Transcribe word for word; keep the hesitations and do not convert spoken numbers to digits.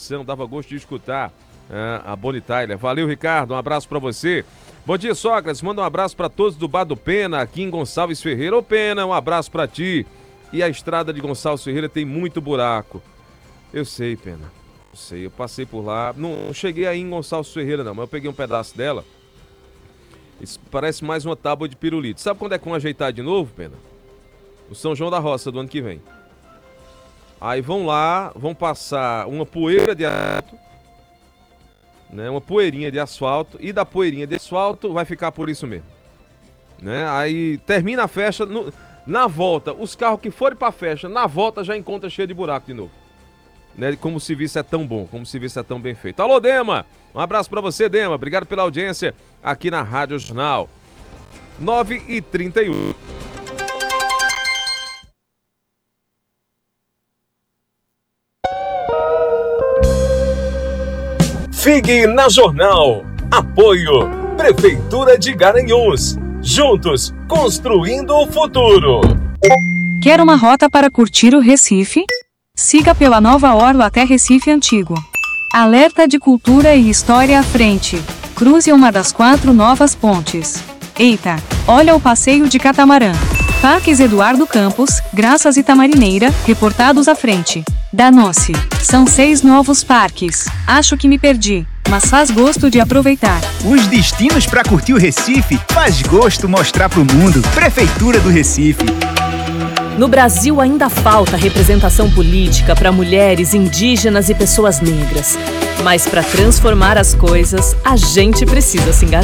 programação, dava gosto de escutar é, a Bonnie Tyler. Valeu, Ricardo, um abraço pra você. Bom dia, Sócrates, manda um abraço pra todos do Bar do Pena, aqui em Gonçalves Ferreira. Ô, Pena, um abraço pra ti. E a estrada de Gonçalves Ferreira tem muito buraco. Eu sei, Pena, eu sei, eu passei por lá. Não, não cheguei aí em Gonçalves Ferreira, não, mas eu peguei um pedaço dela. Isso parece mais uma tábua de pirulito. Sabe quando é que vão ajeitar de novo, Pena? O São João da Roça do ano que vem. Aí vão lá, vão passar uma poeira de asfalto, né? Uma poeirinha de asfalto, e da poeirinha de asfalto vai ficar por isso mesmo, né? Aí termina a festa, no, na volta, os carros que forem pra festa, na volta já encontra cheio de buraco de novo, né? Como o serviço é tão bom, como o serviço é tão bem feito. Alô, Dema! Um abraço pra você, Dema. Obrigado pela audiência aqui na Rádio Jornal. nove e trinta e um. Figue na Jornal. Apoio Prefeitura de Garanhuns. Juntos, construindo o futuro. Quer uma rota para curtir o Recife? Siga pela Nova Orla até Recife Antigo. Alerta de cultura e história à frente. Cruze uma das quatro novas pontes. Eita, olha o passeio de catamarã. Parques Eduardo Campos, Graças e Tamarineira, reportados à frente. Danou-se. São seis novos parques. Acho que me perdi, mas faz gosto de aproveitar. Os destinos para curtir o Recife faz gosto mostrar pro mundo. Prefeitura do Recife. No Brasil ainda falta representação política para mulheres, indígenas e pessoas negras. Mas para transformar as coisas, a gente precisa se engajar.